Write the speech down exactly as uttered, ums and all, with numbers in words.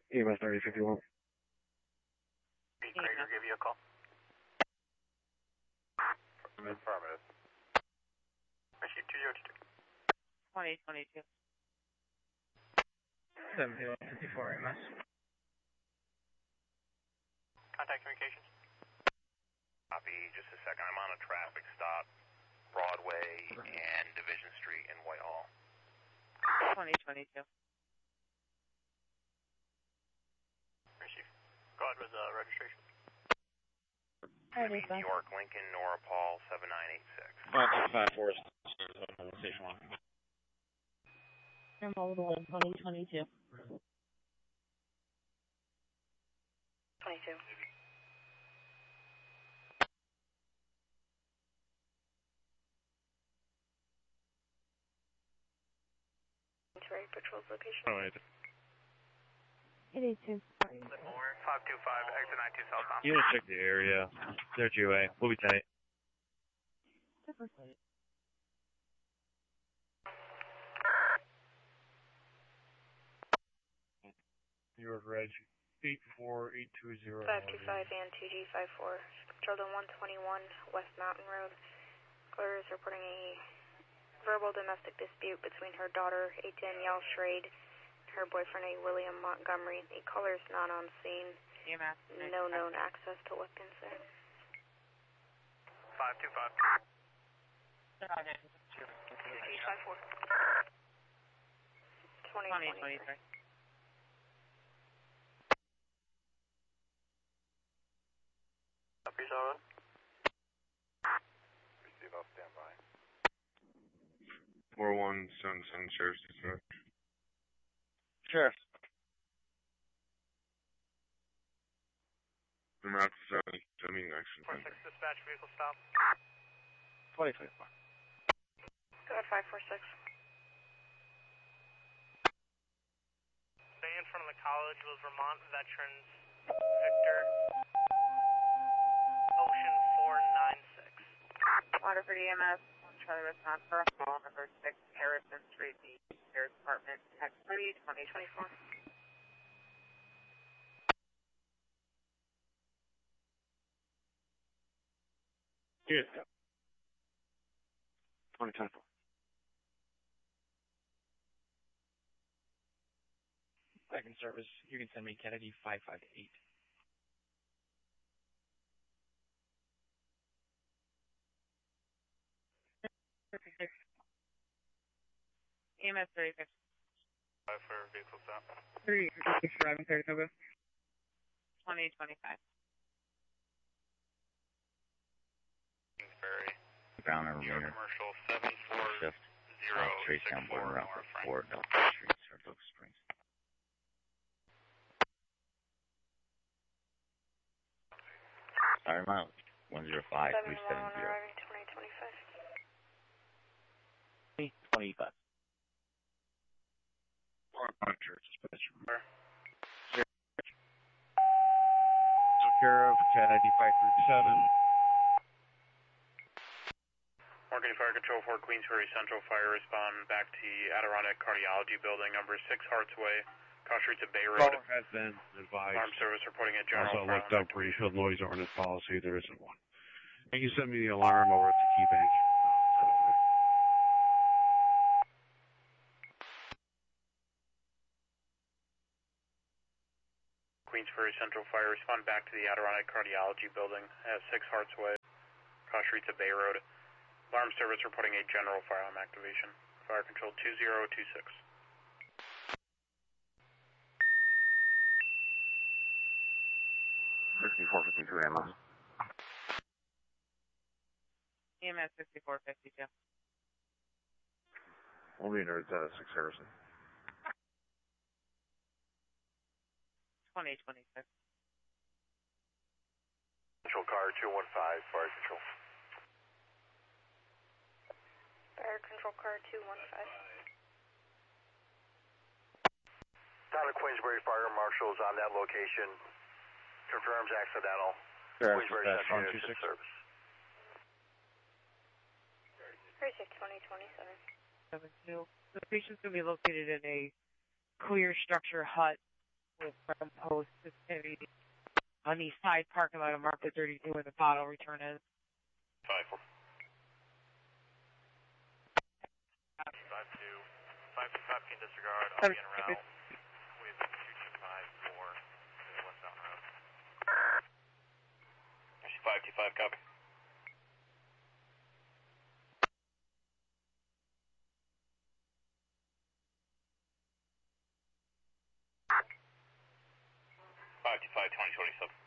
E M S thirty fifty-one. Pete Crater give you a call. Affirmative. Receive two zero two two. twenty twenty-two. seven zero fifty-four E M S. Contact communications. Copy, just a second. I'm on a traffic stop, Broadway and Division Street in Whitehall. twenty twenty-two. Receive. Go ahead with uh, registration. New York, Lincoln, Nora Paul, seven nine eight six. five two five four, station one. I'm over the one, twenty twenty-two. twenty-two. Ready patrol's location. Oh, wait. eight eight two. five two five, exit nine two southbound. You just check the area. They're G O A. We'll be tight. New York Reg, eight four eight two zero. five two five and two G five four. Controlled on one twenty-one West Mountain Road. Clear is reporting a verbal domestic dispute between her daughter, a Danielle Schrade, and her boyfriend, a William Montgomery. The caller is not on scene. E M S. No known access to weapons there. five two five. two G five four. twenty twenty-three. Peace out. Receive, I'll stand by. four one seven seven, Sheriff's Dispatch. Sheriff. Number out to seven, seven action. four six dispatch vehicle stop. twenty twenty-four. Go ahead, five four six. Stay in front of the college with Vermont Veterans Victor Ocean four nine six. Waterford E M S, Charlie response for call number six, Harrison Street, the Sheriff's Department, text three, twenty twenty-four. Here. twenty twenty-four. Second service, you can send me Kennedy five five eight. E M S thirty-six. Five for vehicle stop. Three, driving Saratoga. twenty twenty-five. Kingsbury. Brown or New York Rainer. Commercial seven four Shift. zero Trace six down four border route North for Frank. four Delta Street, Saratoga Springs. Sorry, mileage. one zero five three seven zero. Arriving twenty twenty-five. twenty-five. Sheriff's Dispatch. Where? Took care of Kennedy five three seven. Morgan Fire Control for Queensbury Central Fire respond back to the Adirondack Cardiology Building, number six Hearts Way, cross streets of Bay Road. Caller has been advised. Armed Service reporting a general Also fire looked up refield noise ordinance policy. There isn't one. And you send me the alarm over at the key bank. Queensbury Central Fire respond back to the Adirondack Cardiology Building at six Hearts Way, cross streets of Bay Road. Alarm Service reporting a general firearm activation. Fire Control two zero two six. sixty-four fifty-two E M S. E M S sixty-four fifty-two. We'll be near uh, six Harrison. twenty twenty-six. Control car two one five, Fire Control. Fire Control Car two one five. Town of Queensbury Fire Marshal is on that location. Confirms accidental. Sheriff's Queensbury Dispatch Central one two Unit six. service. Precinct twenty twenty-seven. seven two. The patient's going to be located in a clear structure hut with from post. It's going to be on the side parking lot of Market thirty-two where the bottle return is. five four. five two. five two five can disregard. I'll be en route with two two five four to the West Mountain Road. I see five two five, copy. five two five, twenty twenty-seven.